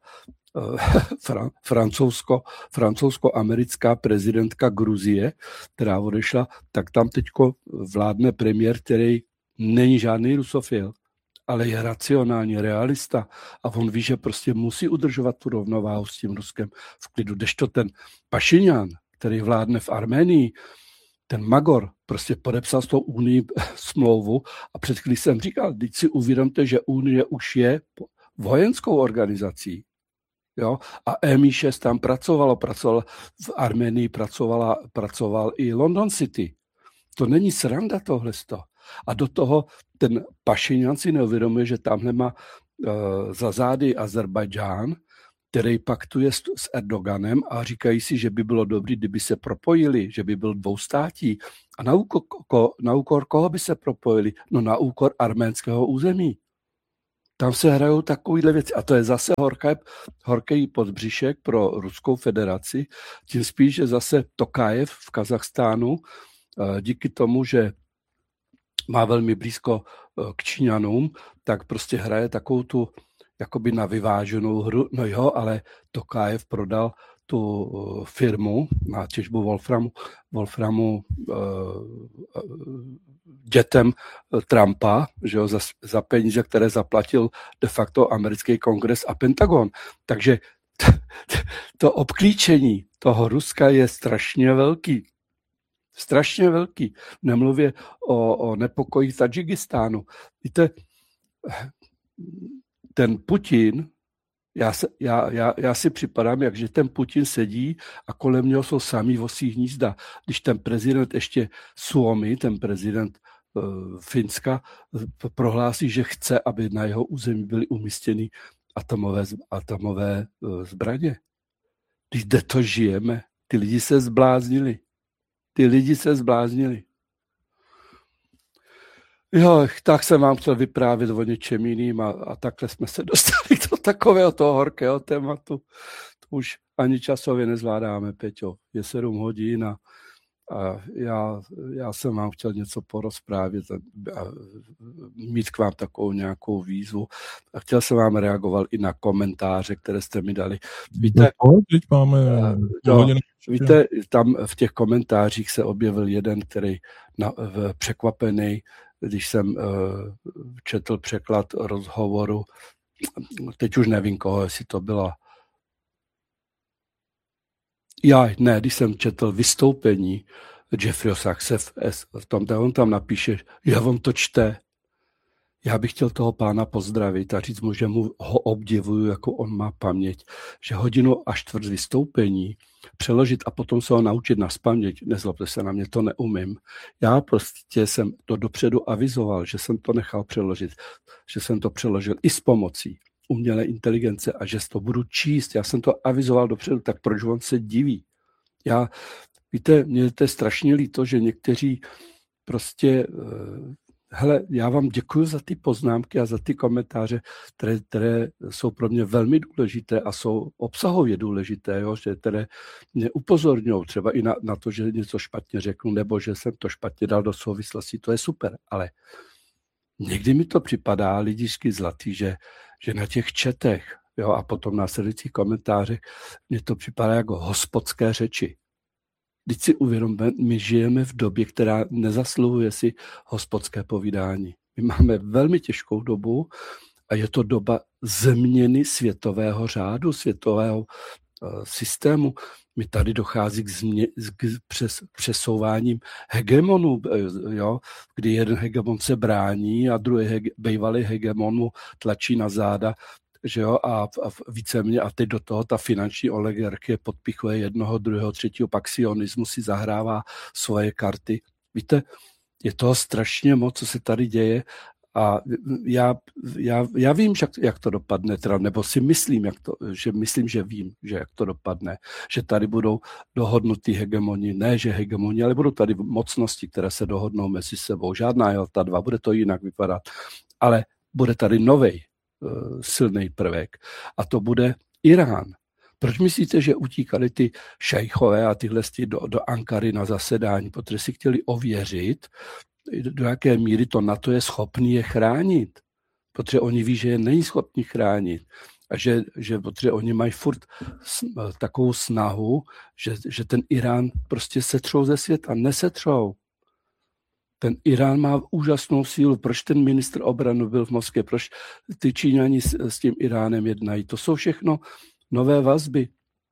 uh, francouzsko, francouzsko-americká prezidentka Gruzie, která odešla, tak tam teďko vládne premiér, který není žádný rusofil, ale je racionální, realista a on ví, že prostě musí udržovat tu rovnováhu s tím Ruskem v klidu. Kdežto ten Pašinjan, který vládne v Arménii, ten Magor prostě podepsal s tou Unii smlouvu a před chvílí jsem říkal, teď si uvědomte, že Unie už je vojenskou organizací. Jo? A M I šest tam pracovalo, pracoval v Arménii, pracovala, pracoval i London City. To není sranda tohleto. A do toho ten Pašinjan si neuvědomuje, že tamhle má uh, za zády Azerbajdžán, který paktuje s, s Erdoganem a říkají si, že by bylo dobré, kdyby se propojili, že by byl dvoustátí. A na úkor, ko, na úkor koho by se propojili? No na úkor arménského území. Tam se hrajou takovýhle věci. A to je zase horké, horký podbříšek pro Ruskou federaci. Tím spíš, že zase Tokajev v Kazachstánu díky tomu, že má velmi blízko k Číňanům, tak prostě hraje takovou tu jakoby na vyváženou hru. No jo, ale Tokajev prodal tu firmu na těžbu Wolframu, Wolframu dětem Trumpa, že jo, za, za peníze, které zaplatil de facto americký kongres a Pentagon. Takže t, t, to obklíčení toho Ruska je strašně velký. Strašně velký. Nemluvě o, o nepokoji v Tadžikistánu. Víte, ten Putin, já, se, já, já, já si připadám, jak že ten Putin sedí a kolem něho jsou samý vosí hnízda. Když ten prezident ještě Suomi, ten prezident uh, Finska, prohlásí, že chce, aby na jeho území byly umístěny atomové, atomové uh, zbraně. Kde to žijeme? Ty lidi se zbláznili. Ty lidi se zbláznili. Jo, tak jsem vám chtěl vyprávět o něčem jiným a, a takhle jsme se dostali do takového toho horkého tématu. To už ani časově nezvládáme, Peťo. Je sedm hodin a, a já, já jsem vám chtěl něco porozprávět a, a mít k vám takovou nějakou výzvu. A chtěl jsem vám reagovat i na komentáře, které jste mi dali. Víte, no, teď máme no, víte, tam v těch komentářích se objevil jeden, který na, v, překvapený, když jsem uh, četl překlad rozhovoru, teď už nevím koho, jestli to byla. Já, ne, když jsem četl vystoupení Jeffreyho Sachse v, v tom, on tam napíše, že on to čte. Já bych chtěl toho pána pozdravit a říct mu, že mu ho obdivuju, jako on má paměť, že hodinu a čtvrt vystoupení přeložit a potom se ho naučit nazpaměť, nezlobte se na mě, to neumím. Já prostě jsem to dopředu avizoval, že jsem to nechal přeložit, že jsem to přeložil i s pomocí umělé inteligence a že to budu číst. Já jsem to avizoval dopředu, tak proč on se diví? Já, víte, mě to je strašně líto, že někteří prostě... Hele, já vám děkuji za ty poznámky a za ty komentáře, které, které jsou pro mě velmi důležité a jsou obsahově důležité, jo, že které mě upozorňují třeba i na, na to, že něco špatně řeknu, nebo že jsem to špatně dal do souvislosti, to je super, ale někdy mi to připadá lidičky zlatý, že, že na těch četech, jo, a potom následujících komentářích mně to připadá jako hospodské řeči. Vždyť si uvědomíme, my žijeme v době, která nezasluhuje si hospodské povídání. My máme velmi těžkou dobu a je to doba změny světového řádu, světového uh, systému. My tady dochází k, změ, k přes, přesouváním hegemonů, jo, kdy jeden hegemon se brání a druhý hege, bývalý hegemon mu tlačí na záda, že jo, a, a víceméně a teď do toho ta finanční oligarchie podpichuje jednoho, druhého, třetího, pak sionismus si zahrává svoje karty. Víte, je toho strašně moc, co se tady děje a já, já, já vím, jak, jak to dopadne, teda, nebo si myslím, jak to, že myslím, že vím, že jak to dopadne, že tady budou dohodnutý hegemoni, ne, že hegemoni, ale budou tady mocnosti, které se dohodnou mezi sebou. Žádná Jalta dva, bude to jinak vypadat, ale bude tady novej silný prvek. A to bude Irán. Proč myslíte, že utíkali ty šejchové a tyhle do, do Ankary na zasedání, protože si chtěli ověřit, do jaké míry to NATO je schopný je chránit. Protože oni ví, že je není schopný chránit. A že, že protože oni mají furt takovou snahu, že, že ten Irán prostě setřou ze světa. Nesetřou. Ten Irán má úžasnou sílu. Proč ten ministr obrany byl v Moskvě? Proč ty Číňani s, s tím Iránem jednají? To jsou všechno nové vazby.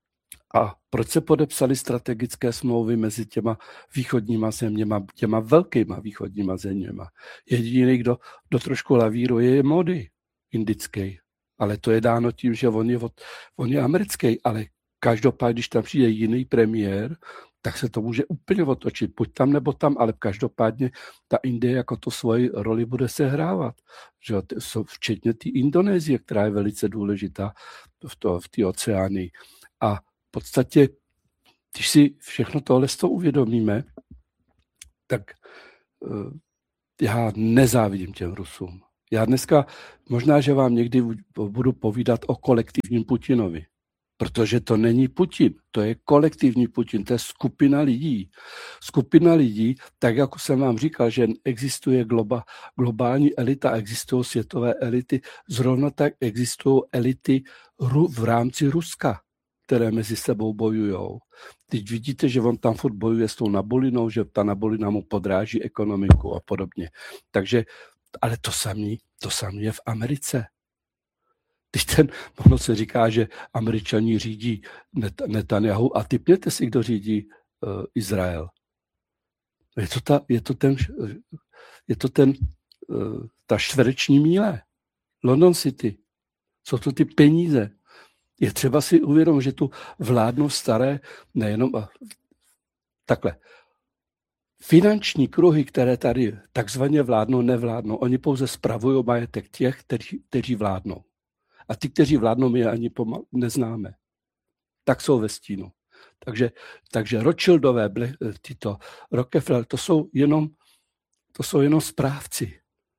A proč se podepsaly strategické smlouvy mezi těma východníma zeměma, těma velkýma východníma zeměma? Jediný, kdo, kdo trošku lavíruje, je Modi indický. Ale to je dáno tím, že on je, on je americký. Ale každopádně, když tam přijde jiný premiér, tak se to může úplně otočit. Buď tam nebo tam, ale každopádně ta Indie jako to svoji roli bude sehrávat. Že? Včetně té Indonésie, která je velice důležitá v, to, v té oceánii. A v podstatě, když si všechno tohle z toho uvědomíme, tak uh, já nezávidím těm Rusům. Já dneska, možná, že vám někdy budu povídat o kolektivním Putinovi, protože to není Putin, to je kolektivní Putin, to je skupina lidí. Skupina lidí, tak jako jsem vám říkal, že existuje globa, globální elita, existují světové elity, zrovna tak existují elity v rámci Ruska, které mezi sebou bojujou. Teď vidíte, že on tam furt bojuje s tou Nabolinou, že ta Nabolina mu podráží ekonomiku a podobně. Takže, ale to samé, to samé je v Americe. Teď ten, ono se říká, že Američani řídí Netanyahu a tipněte si, kdo řídí uh, Izrael. Je to, ta, je to ten, je to ten uh, ta čtvereční míle. London City. Jsou to ty peníze. Je třeba si uvědomit, že tu vládnou staré, nejenom takhle. Finanční kruhy, které tady takzvaně vládnou, nevládnou, oni pouze spravují majetek těch, kteří, kteří vládnou. A ty, kteří vládnou, my je ani pomal, neznáme. Tak jsou ve stínu. Takže, takže Rothschildové, tyto Rockefeller, to jsou jenom, to jsou jenom správci,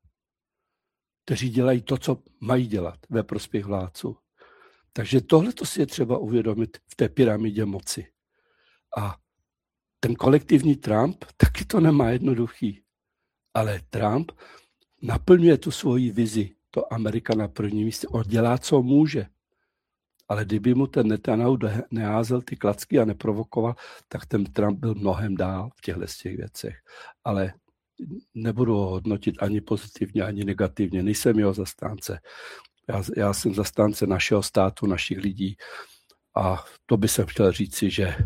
kteří dělají to, co mají dělat ve prospěch vládců. Takže tohle to si je třeba uvědomit v té pyramidě moci. A ten kolektivní Trump taky to nemá jednoduchý. Ale Trump naplňuje tu svoji vizi. To Amerika na prvním místě. On dělá, co může. Ale kdyby mu ten Netanyahu neházel ty klacky a neprovokoval, tak ten Trump byl mnohem dál v těchto těch věcech. Ale nebudu ho hodnotit ani pozitivně, ani negativně. Nejsem jeho zastánce. Já, já jsem zastánce našeho státu, našich lidí a to by jsem chtěl říci, že,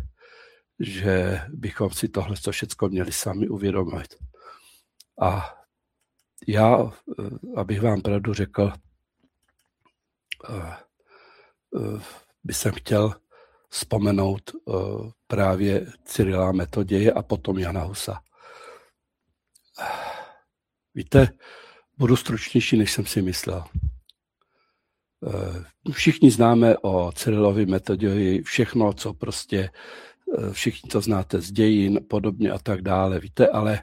že bychom si tohle všechno měli sami uvědomit. A já, abych vám pravdu řekl, bych jsem chtěl vzpomenout právě Cyrila Metoděje a potom Jana Husa. Víte, budu stručnější, než jsem si myslel. Všichni známe o Cyrilovi Metoději všechno, co prostě, všichni to znáte z dějin, podobně a tak dále, víte, ale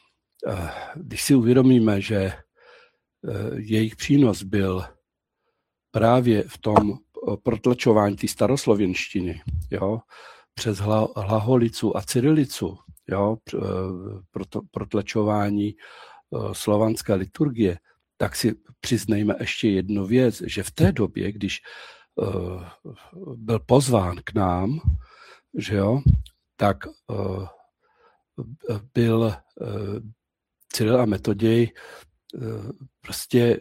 když si uvědomíme, že jejich přínos byl právě v tom protlačování té staroslověnštiny, jo, přes hlaholicu a cyrilicu, jo, protlačování slovanské liturgie, tak si přiznejme ještě jednu věc, že v té době, když uh, byl pozván k nám, že jo, tak uh, byl uh, Cyril a Metoděj uh, prostě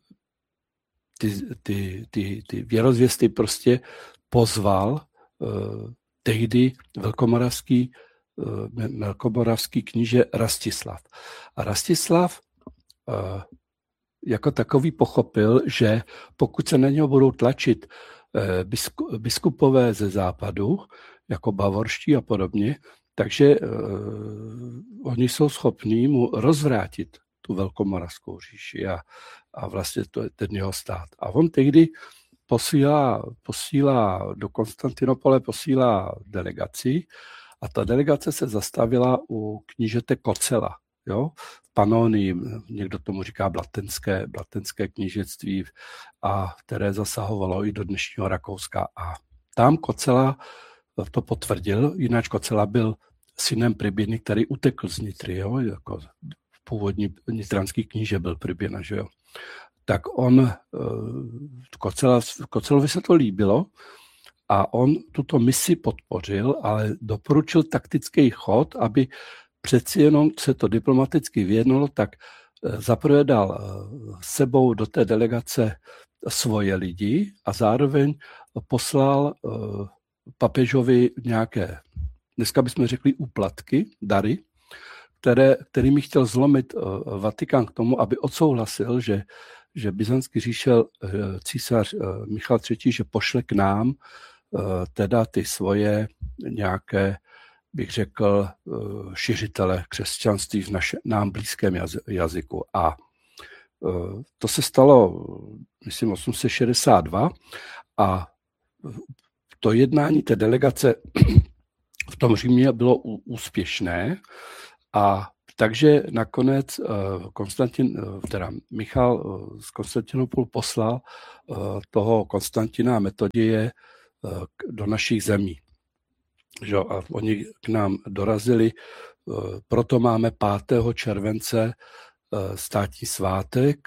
ty, ty, ty, ty věrozvěsty prostě pozval uh, tehdy velkomoravský, uh, velkomoravský kníže Rastislav. A Rastislav uh, jako takový pochopil, že pokud se na něho budou tlačit biskupové ze západu, jako bavorští a podobně, takže uh, oni jsou schopní mu rozvrátit tu velkomoravskou říši a, a vlastně to je ten jeho stát. A on tehdy posílá, posílá do Konstantinopole posílá delegaci a ta delegace se zastavila u knížete Kocela. Jo, v Panonii, někdo tomu říká blatenské, blatenské knížectví, a které zasahovalo i do dnešního Rakouska. A tam Kocela to potvrdil, jinak Kocela byl synem Priběny, který utekl z Nitry, jo, jako původní nitranský kníže byl Priběna, že jo. Tak on, Kocela, Kocelovi se to líbilo a on tuto misi podpořil, ale doporučil taktický chod, aby přeci jenom se to diplomaticky vyjednalo, tak zaprvé dal sebou do té delegace svoje lidi a zároveň poslal papežovi nějaké, dneska bychom řekli úplatky, dary, které, kterými chtěl zlomit Vatikán k tomu, aby odsouhlasil, že, že byzantský říšel císař Michal třetí, že pošle k nám teda ty svoje nějaké bych řekl, šiřitele křesťanství v naše, nám blízkém jazyku. A to se stalo, myslím, osm set šedesát dva a to jednání té delegace v tom Římě bylo úspěšné a takže nakonec Konstantin, teda Michal z Konstantinopolu poslal toho Konstantina a Metoděje do našich zemí. Že? A oni k nám dorazili, proto máme pátého července státní svátek,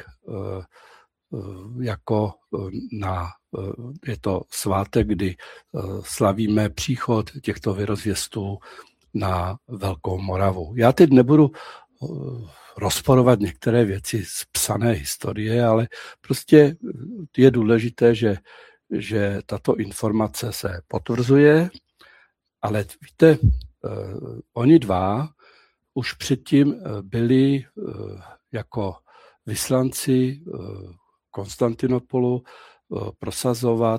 jako na, je to svátek, kdy slavíme příchod těchto vyrozvěstů na Velkou Moravu. Já teď nebudu rozporovat některé věci z psané historie, ale prostě je důležité, že, že tato informace se potvrzuje, ale víte, oni dva už předtím byli jako vyslanci Konstantinopolu prosazovat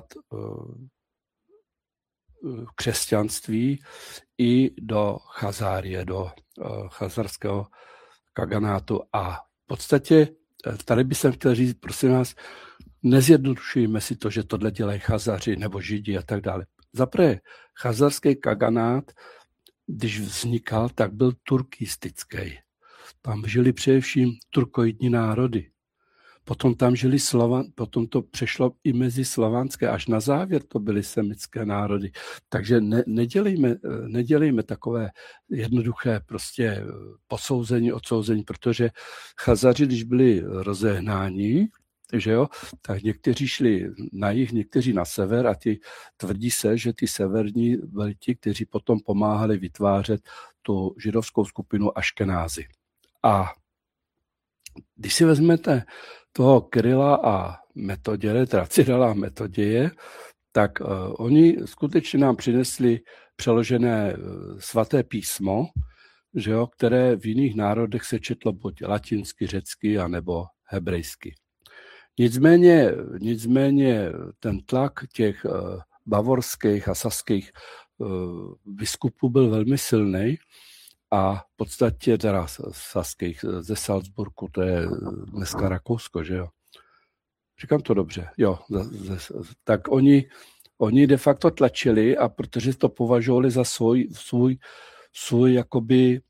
křesťanství i do Chazárie, do chazarského kaganátu. A v podstatě tady bych jsem chtěl říct, prosím vás, nezjednodušujeme si to, že tohle dělají Chazaři nebo Židi a tak dále. Zaprvé, chazarský kaganát, když vznikal, tak byl turkistický. Tam žili především turkoidní národy. Potom tam žili Slovan, potom to přešlo i mezi slovanské, až na závěr to byly semitské národy. Takže ne, nedělejme, nedělejme takové jednoduché prostě posouzení, odsouzení, protože Chazaři, když byli rozehnáni, že jo, tak někteří šli na jih, někteří na sever a ti tvrdí se, že ty severní byli ti, kteří potom pomáhali vytvářet tu židovskou skupinu Aškenázy. A když si vezmete toho Kyrila a Metoděje, teda Cyrila a Metoděje, tak uh, oni skutečně nám přinesli přeložené uh, svaté písmo, že jo, které v jiných národech se četlo buď latinsky, řecky, anebo hebrejsky. Nicméně, nicméně ten tlak těch uh, bavorských a saských uh, biskupů byl velmi silný a v podstatě teda saských ze Salzburgu, to je dneska Rakousko, že jo. Říkám to dobře, jo. Ze, tak oni, oni de facto tlačili a protože to považovali za svůj, svůj, svůj jakoby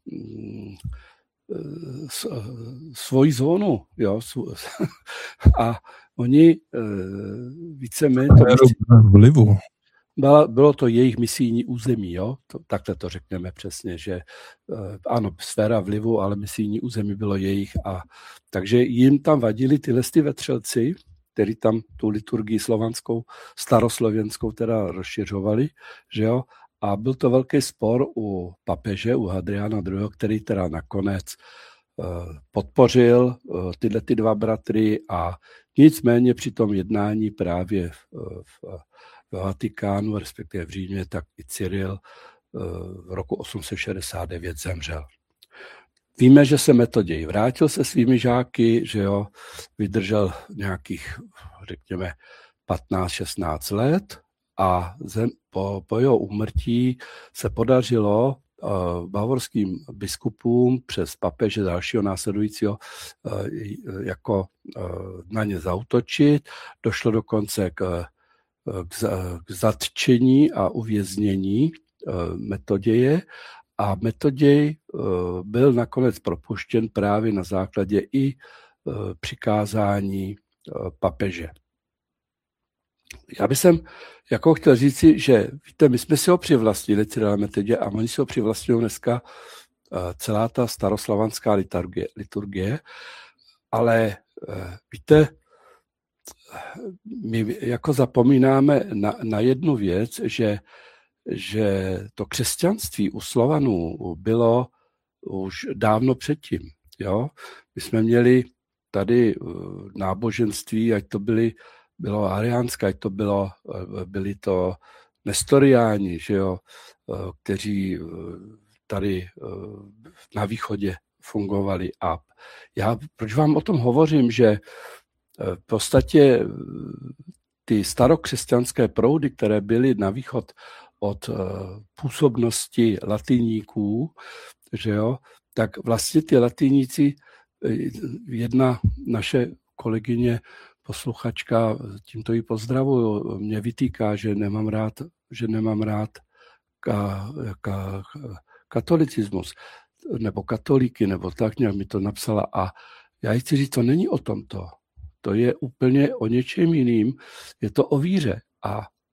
svoji zónu, jo. A oni víceméně to vlivu. Bylo to jejich misijní území, jo? To, takhle to řekneme přesně, že ano, sféra vlivu, ale misijní území bylo jejich. A takže jim tam vadili tyhle ty vetřelci, kteří tam tu liturgii slovanskou, staroslověnskou teda rozšiřovali, že jo? A byl to velký spor u papeže, u Hadriana druhého., který teda nakonec podpořil tyhle ty dva bratry a nicméně při tom jednání právě v, v v Vatikánu, respektive v Římě, tak i Cyril v roku osm set šedesát devět zemřel. Víme, že se Metoděj vrátil se svými žáky, že jo, vydržel nějakých, řekněme, patnáct šestnáct let a zem, po, po jeho úmrtí se podařilo uh, bavorským biskupům přes papeže dalšího následujícího uh, jako uh, na ně zaútočit. Došlo dokonce k k zatčení a uvěznění Metoděje a Metoděj byl nakonec propuštěn právě na základě i přikázání papeže. Já bych jsem jako chtěl říci, že víte, my jsme si ho přivlastnili, Cyrila Metoděje, a oni si ho přivlastňují dneska celá ta staroslovanská liturgie, liturgie ale víte, my jako zapomínáme na, na jednu věc, že, že to křesťanství u Slovanů bylo už dávno předtím. Jo? My jsme měli tady náboženství, ať to byly, bylo ariánské, ať to bylo, byli to nestoriáni, že jo? Kteří tady na východě fungovali. A já, proč vám o tom hovořím, že v podstatě ty starokřesťanské proudy, které byly na východ od působnosti latiníků, že jo, tak vlastně ty latiníci, jedna naše kolegyně, posluchačka, tímto ji pozdravuju, mě vytýká, že nemám rád, že nemám rád ka, ka, katolicismus, nebo katolíky, nebo tak nějak mi to napsala. A já jí chci říct, to není o tomto. To je úplně o něčem jiným. Je to o víře. A